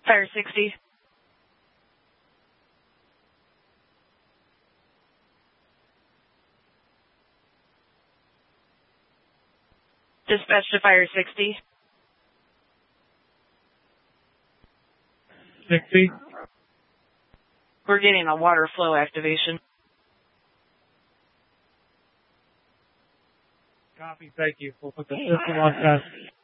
Fire 60. Dispatch to Fire 60. 60. We're getting a water flow activation. Copy, thank you. We'll put the system on test.